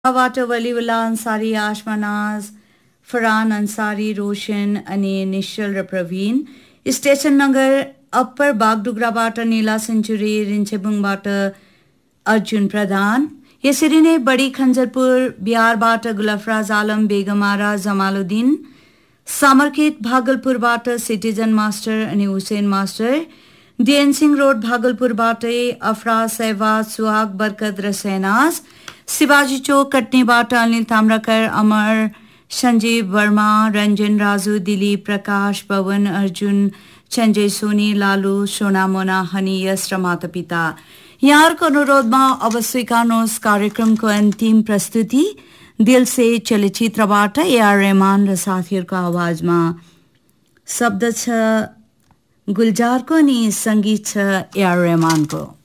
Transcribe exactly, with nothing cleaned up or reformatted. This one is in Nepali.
Awata Waliwala Ansari, Ashmanaz, Farhan Ansari, Roshan, Ani Nishal Praveen. Station Nagar, Upper Bagdugra Bata, Nila Century, Rinchebung Bata, Arjun Pradhan. यसरी नै बड़ी खंजरपुर बिहारबाट गुलफराज आलम बेगमारा जमालुद्दीन सामरकेट भागलपुरबाट सिटिजन मास्टर अनि Hussain master DN Singh road भागलपुरबाट अफरा सहवाज सुहाग बरकत रसैनाज शिवाजी चौक कटनीबाट अनिल ताम्रकर अमर संजीव वर्मा रंजन राजू दिलीप प्रकाश पवन अर्जुन संजय सोनी लालू सोना मोना हनी यश र माता पिता यहाँको अनुरोधमा अब स्वीकार्नुहोस् कार्यक्रमको अन्तिम प्रस्तुति दिल से चलचित्रबाट एआर रहमान र साथीहरुको आवाजमा शब्द छ गुलजारको अनि संगीत छ एआर रहमानको